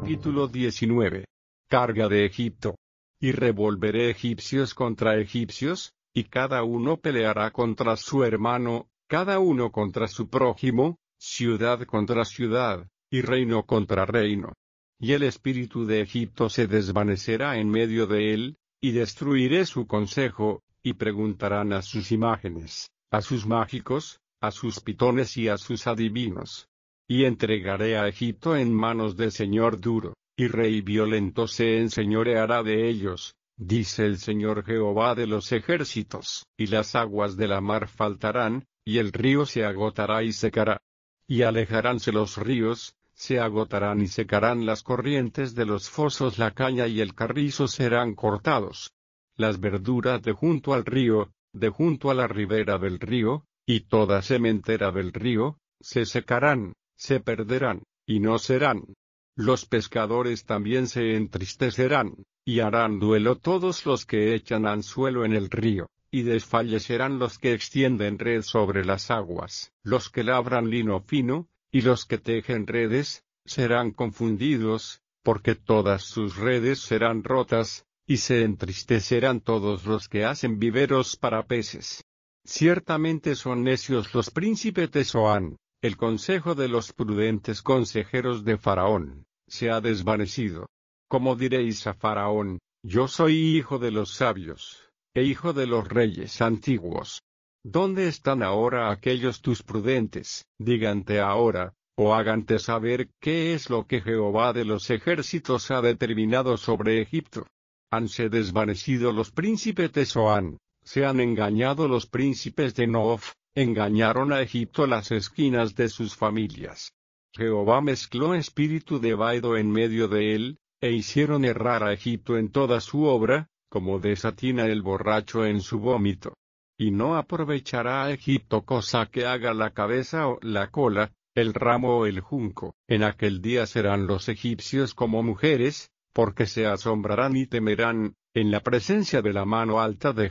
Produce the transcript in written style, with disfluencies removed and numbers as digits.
Capítulo 19. Carga de Egipto. Y revolveré egipcios contra egipcios, y cada uno peleará contra su hermano, cada uno contra su prójimo, ciudad contra ciudad, y reino contra reino. Y el espíritu de Egipto se desvanecerá en medio de él, y destruiré su consejo, y preguntarán a sus imágenes, a sus mágicos, a sus pitones y a sus adivinos. Y entregaré a Egipto en manos de señor duro, y rey violento se enseñoreará de ellos, dice el Señor Jehová de los ejércitos. Y las aguas de la mar faltarán, y el río se agotará y secará. Y alejaránse los ríos, se agotarán y secarán las corrientes de los fosos, la caña y el carrizo serán cortados. Las verduras de junto al río, de junto a la ribera del río, y toda sementera del río, se secarán, se perderán, y no serán. Los pescadores también se entristecerán, y harán duelo todos los que echan anzuelo en el río, y desfallecerán los que extienden red sobre las aguas. Los que labran lino fino, y los que tejen redes, serán confundidos, porque todas sus redes serán rotas, y se entristecerán todos los que hacen viveros para peces. Ciertamente son necios los príncipes de Zoán. El consejo de los prudentes consejeros de Faraón se ha desvanecido. ¿Cómo diréis a Faraón: yo soy hijo de los sabios, e hijo de los reyes antiguos? ¿Dónde están ahora aquellos tus prudentes? Dígante ahora, o hágante saber qué es lo que Jehová de los ejércitos ha determinado sobre Egipto. Hanse desvanecido los príncipes de Zoán, se han engañado los príncipes de Noof. Engañaron a Egipto las esquinas de sus familias. Jehová mezcló espíritu de vaido en medio de él, e hicieron errar a Egipto en toda su obra, como desatina el borracho en su vómito. Y no aprovechará a Egipto cosa que haga la cabeza o la cola, el ramo o el junco. En aquel día serán los egipcios como mujeres, porque se asombrarán y temerán, en la presencia de la mano alta de